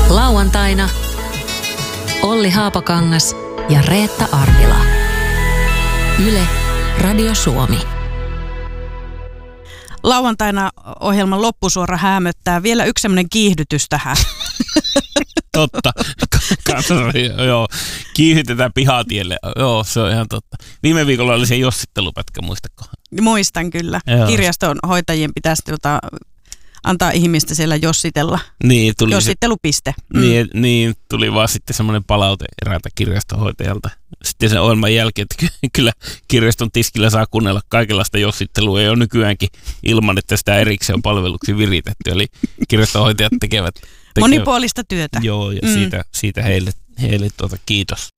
Lauantaina Olli Haapakangas ja Reetta Arvila. Yle, Radio Suomi. Lauantaina ohjelman loppusuora häämöttää. Vielä yksi semmoinen kiihdytys tähän. Totta. Joo, kiihdytetään pihatielle. Joo, se on ihan totta. Viime viikolla oli se jossittelupätkä, muistatko? Muistan kyllä. Joo. Kirjaston hoitajien pitäisi antaa ihmistä siellä jossitella. Niin, tuli jossittelupiste. Niin, tuli vaan sitten semmoinen palaute eräältä kirjastonhoitajalta. Sitten sen ohjelman jälkeen, että kyllä kirjaston tiskillä saa kuunnella kaikenlaista jossittelua jo nykyäänkin ilman, että sitä erikseen on palveluksi viritetty. Eli kirjastonhoitajat tekevät monipuolista työtä. Joo, ja siitä heille kiitos.